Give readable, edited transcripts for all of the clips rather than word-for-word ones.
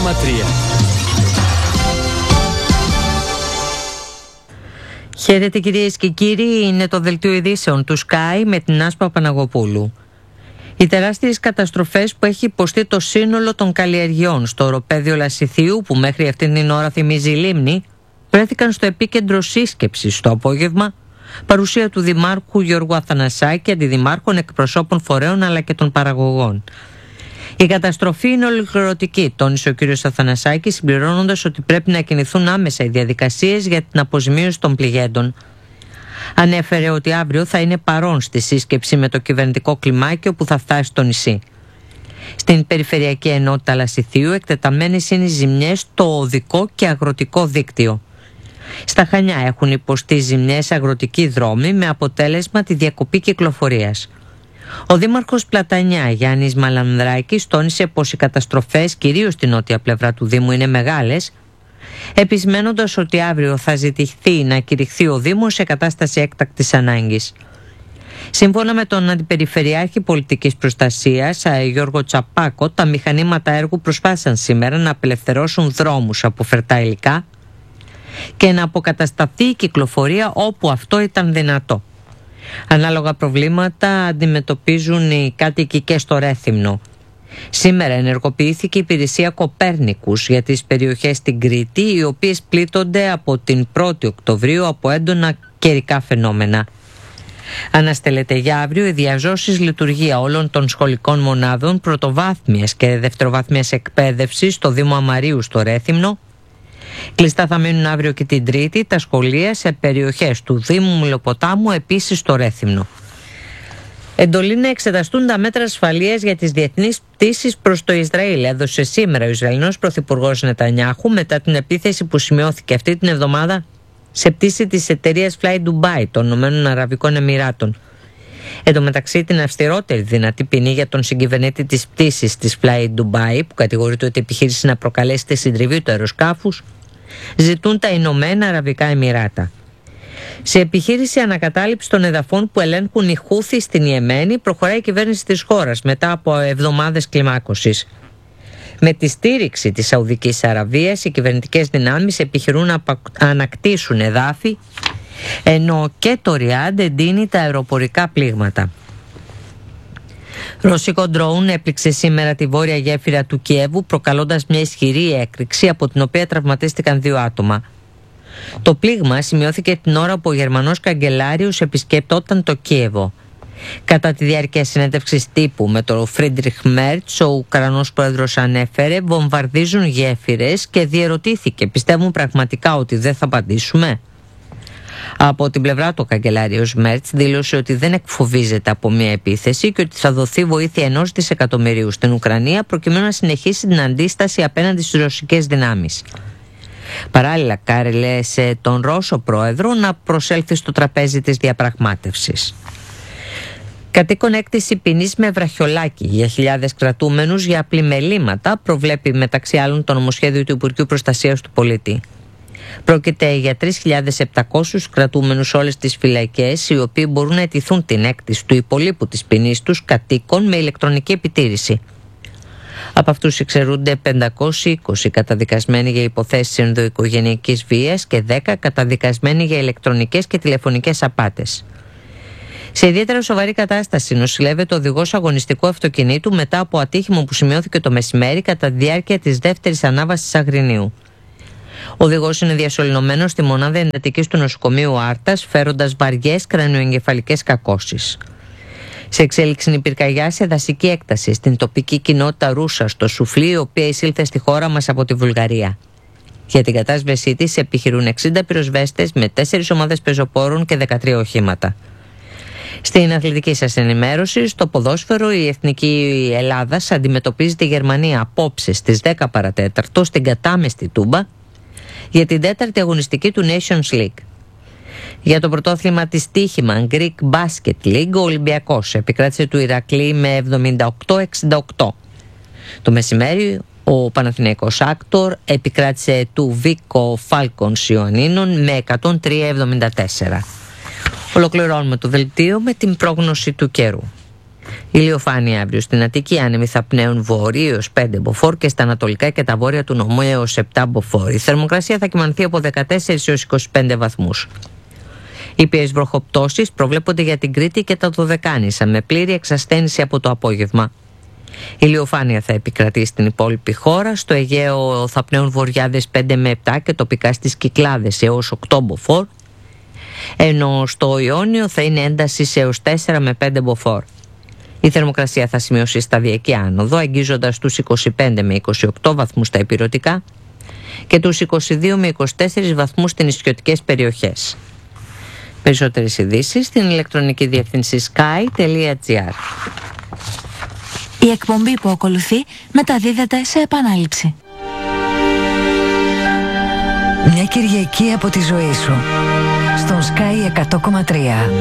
Χαίρετε κυρίες και κύριοι, είναι το δελτίο ειδήσεων του Sky με την Άσπα Παναγοπούλου. Οι τεράστιες καταστροφές που έχει υποστεί το σύνολο των καλλιεργειών στο οροπέδιο Λασιθίου, που μέχρι αυτήν την ώρα θυμίζει λίμνη, βρέθηκαν στο επίκεντρο σύσκεψης το απόγευμα, παρουσία του Δημάρχου Γιώργου Αθανασάκη, αντιδημάρχων, εκπροσώπων φορέων αλλά και των παραγωγών. Η καταστροφή είναι ολοκληρωτική, τόνισε ο κ. Αθανασάκης, συμπληρώνοντας ότι πρέπει να κινηθούν άμεσα οι διαδικασίες για την αποζημίωση των πληγέντων. Ανέφερε ότι αύριο θα είναι παρόν στη σύσκεψη με το κυβερνητικό κλιμάκιο που θα φτάσει στο νησί. Στην Περιφερειακή Ενότητα Λασιθίου εκτεταμένες είναι οι ζημιές στο οδικό και αγροτικό δίκτυο. Στα Χανιά έχουν υποστεί ζημιές αγροτικοί δρόμοι με αποτέλεσμα τη διακοπή κυκλοφορίας. Ο Δήμαρχος Πλατανιά Γιάννης Μαλανδράκης τόνισε πως οι καταστροφές κυρίως στην νότια πλευρά του Δήμου είναι μεγάλες, επισμένοντας ότι αύριο θα ζητηθεί να κηρυχθεί ο Δήμος σε κατάσταση έκτακτης ανάγκης. Σύμφωνα με τον Αντιπεριφερειάρχη Πολιτικής Προστασίας Γιώργο Τσαπάκο, τα μηχανήματα έργου προσπάθησαν σήμερα να απελευθερώσουν δρόμους από φερτά υλικά και να αποκατασταθεί η κυκλοφορία όπου αυτό ήταν δυνατό. Ανάλογα προβλήματα αντιμετωπίζουν οι κάτοικοι και στο Ρέθυμνο. Σήμερα ενεργοποιήθηκε η υπηρεσία Κοπέρνικους για τις περιοχές στην Κρήτη, οι οποίες πλήττονται από την 1η Οκτωβρίου από έντονα καιρικά φαινόμενα. Αναστέλλεται για αύριο η διαζώσεις λειτουργία όλων των σχολικών μονάδων πρωτοβάθμιας και δευτεροβάθμιας εκπαίδευσης στο Δήμο Αμαρίου στο Ρέθυμνο. Κλειστά θα μείνουν αύριο και την Τρίτη τα σχολεία σε περιοχές του Δήμου Μυλοποτάμου, επίσης στο Ρέθυμνο. Εντολή να εξεταστούν τα μέτρα ασφαλείας για τις διεθνείς πτήσεις προς το Ισραήλ έδωσε σήμερα ο Ισραηλινός Πρωθυπουργός Νετανιάχου μετά την επίθεση που σημειώθηκε αυτή την εβδομάδα σε πτήση της εταιρείας Fly Dubai των Ηνωμένων Αραβικών Εμιράτων. Εν τω μεταξύ, την αυστηρότερη δυνατή ποινή για τον συγκυβερνήτη της πτήσης της Fly Dubai, που κατηγορείται ότι επιχείρησε να προκαλέσει τη συντριβή του αεροσκάφους, ζητούν τα Ηνωμένα Αραβικά Εμιράτα. Σε επιχείρηση ανακατάληψη των εδαφών που ελέγχουν οι Χούθοι στην Ιεμένη, προχωράει η κυβέρνηση της χώρας μετά από εβδομάδες κλιμάκωσης. Με τη στήριξη της Σαουδικής Αραβίας, οι κυβερνητικές δυνάμεις επιχειρούν να ανακτήσουν εδάφη, ενώ και το Ριάντ εντείνει τα αεροπορικά πλήγματα. Ρωσικό ντρόουν έπληξε σήμερα τη βόρεια γέφυρα του Κιέβου, προκαλώντας μια ισχυρή έκρηξη από την οποία τραυματίστηκαν 2 άτομα. Το πλήγμα σημειώθηκε την ώρα που ο Γερμανός καγκελάριος επισκεπτόταν το Κίεβο. Κατά τη διάρκεια συνέντευξης τύπου με τον Φρίντριχ Μέρτς, ο Ουκρανός πρόεδρος ανέφερε: «Βομβαρδίζουν γέφυρες», και διερωτήθηκε: «Πιστεύουν πραγματικά ότι δεν θα απαντήσουμε?» Από την πλευρά του, ο καγκελάριος Μέρτς δήλωσε ότι δεν εκφοβίζεται από μια επίθεση και ότι θα δοθεί βοήθεια 1 δισεκατομμυρίου στην Ουκρανία προκειμένου να συνεχίσει την αντίσταση απέναντι στις ρωσικές δυνάμεις. Παράλληλα, κάλεσε τον Ρώσο πρόεδρο να προσέλθει στο τραπέζι της διαπραγμάτευσης. Κατοίκον έκτηση ποινής με βραχιολάκι για χιλιάδες κρατούμενους για πλημελήματα προβλέπει μεταξύ άλλων το νομοσχέδιο του Υπουργείου Προστασίας του Πολίτη. Πρόκειται για 3.700 κρατούμενους όλες τις φυλακές, οι οποίοι μπορούν να αιτηθούν την έκτηση του υπολείπου της ποινής τους κατοίκων με ηλεκτρονική επιτήρηση. Από αυτούς εξαιρούνται 520 καταδικασμένοι για υποθέσεις ενδοοικογενειακής βίας και 10 καταδικασμένοι για ηλεκτρονικές και τηλεφωνικές απάτες. Σε ιδιαίτερα σοβαρή κατάσταση νοσηλεύεται ο οδηγός αγωνιστικού αυτοκινήτου μετά από ατύχημα που σημειώθηκε το μεσημέρι κατά τη διάρκεια της δεύτερης ανάβασης Αγρινίου. Ο οδηγός είναι διασωληνωμένος στη μονάδα εντατικής του νοσοκομείου Άρτας, φέροντας βαριές κρανιοεγκεφαλικές κακώσεις. Σε εξέλιξη είναι η πυρκαγιά σε δασική έκταση στην τοπική κοινότητα Ρούσα στο Σουφλί, η οποία εισήλθε στη χώρα μας από τη Βουλγαρία. Για την κατάσβεσή της επιχειρούν 60 πυροσβέστες με 4 ομάδες πεζοπόρων και 13 οχήματα. Στην αθλητική σας ενημέρωση, στο ποδόσφαιρο, η Εθνική Ελλάδας αντιμετωπίζει τη Γερμανία απόψε στις 10 παρατέταρτο στην κατάμεστη Τούμπα για την 4η αγωνιστική του Nations League. Για το πρωτόθλημα της στοίχημα Greek Basket League, ο Ολυμπιακός επικράτησε του Ηρακλή με 78-68. Το μεσημέρι, ο Παναθηναϊκός Άκτορ επικράτησε του Βίκο Φάλκονς Ιωαννίνων με 103-74. Ολοκληρώνουμε το δελτίο με την πρόγνωση του καιρού. Ηλιοφάνεια αύριο στην Αττική, άνεμοι θα πνέουν βορρή έως 5 μποφόρ και στα ανατολικά και τα βόρεια του νομού έως 7 μποφόρ. Η θερμοκρασία θα κυμανθεί από 14 έως 25 βαθμούς. Ήπιες βροχοπτώσεις προβλέπονται για την Κρήτη και τα Δωδεκάνησα με πλήρη εξασθένηση από το απόγευμα. Η ηλιοφάνεια θα επικρατεί στην υπόλοιπη χώρα. Στο Αιγαίο θα πνέουν βοριάδες 5 με 7 και τοπικά στις Κυκλάδες έως 8 μποφόρ, ενώ στο Ιόνιο θα είναι ένταση έως 4 με 5 μποφόρ. Η θερμοκρασία θα σημειώσει σταδιακή άνοδο, αγγίζοντας τους 25 με 28 βαθμούς στα ηπειρωτικά και τους 22 με 24 βαθμούς στις νησιωτικές περιοχές. Περισσότερες ειδήσεις στην ηλεκτρονική διεύθυνση sky.gr. Η εκπομπή που ακολουθεί μεταδίδεται σε επανάληψη. Μια Κυριακή από τη ζωή σου στον Sky 100,3.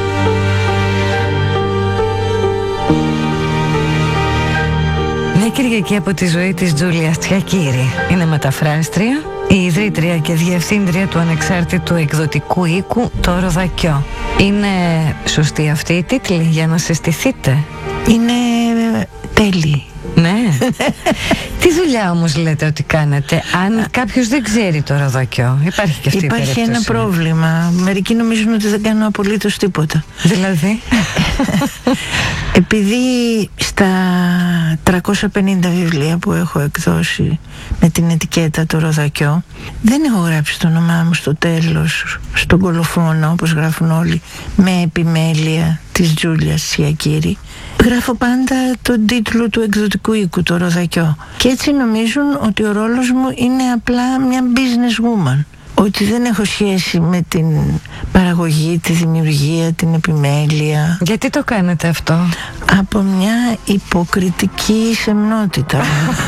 Μια Κυριακή από τη ζωή της Τζούλιας Τσιακίρη. Είναι μεταφράστρια, η ιδρύτρια και διευθύντρια του ανεξάρτητου εκδοτικού οίκου Το Ροδακιό. Είναι σωστή αυτή η τίτλη για να συστηθείτε? Είναι τέλειη. Ναι. Τι δουλειά όμως λέτε ότι κάνετε? Αν κάποιος δεν ξέρει το Ροδακιό, υπάρχει και αυτή η περίπτωση. Υπάρχει ένα πρόβλημα. Μερικοί νομίζουν ότι δεν κάνω απολύτως τίποτα. Δηλαδή? Επειδή στα 350 βιβλία που έχω εκδώσει με την ετικέτα Το Ροδακιό, δεν έχω γράψει το όνομά μου στο τέλος, στον κολοφόνο όπως γράφουν όλοι, με επιμέλεια της Τζούλιας Τσιακίρη. Γράφω πάντα τον τίτλο του εκδοτικού οίκου, Το Ροδακιό. Και έτσι νομίζουν ότι ο ρόλος μου είναι απλά μια business woman. Ότι δεν έχω σχέση με την παραγωγή, τη δημιουργία, την επιμέλεια. Γιατί το κάνετε αυτό? Από μια υποκριτική σεμνότητα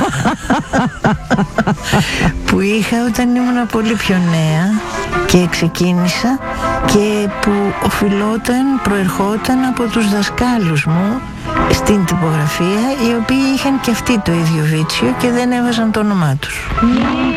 που είχα όταν ήμουν πολύ πιο νέα και ξεκίνησα, και που προερχόταν από τους δασκάλους μου στην τυπογραφία, οι οποίοι είχαν και αυτοί το ίδιο βίτσιο και δεν έβαζαν το όνομά τους.